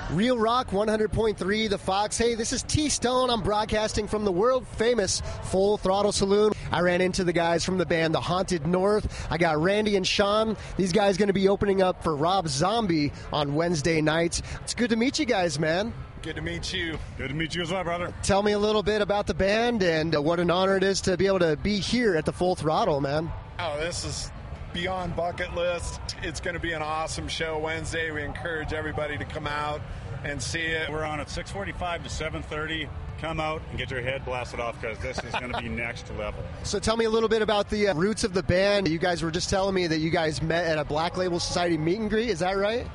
Real Rock 100.3, The Fox. Hey, this is T-Stone. I'm broadcasting from the world-famous Full Throttle Saloon. I ran into the guys from the band The Haunted North. I got Randy and Sean. These guys going to be opening up for Rob Zombie on Wednesday nights. It's good to meet you guys, man. Good to meet you. Good to meet you as well, brother. Tell me a little bit about the band and what an honor it is to be able to be here at the Full Throttle, man. Oh, this is beyond bucket list. It's going to be an awesome show Wednesday. We encourage everybody to come out and see it. We're on at 6:45 to 7:30. Come out and get your head blasted off because this is going to be next level. So tell me a little bit about the roots of the band. You guys were just telling me that you guys met at a Black Label Society meet and greet. Is that right?